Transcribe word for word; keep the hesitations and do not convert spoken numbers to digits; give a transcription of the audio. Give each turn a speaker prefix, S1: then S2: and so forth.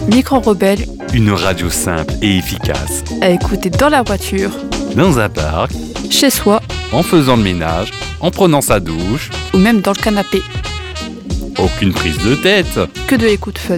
S1: Micro Rebelle,
S2: une radio simple et efficace.
S1: à écouter dans la voiture,
S2: Dans un parc,
S1: chez soi
S2: en faisant le ménage, en prenant sa douche.
S1: ou même dans le canapé.
S2: Aucune prise de tête.
S1: Que de l'écoute fun.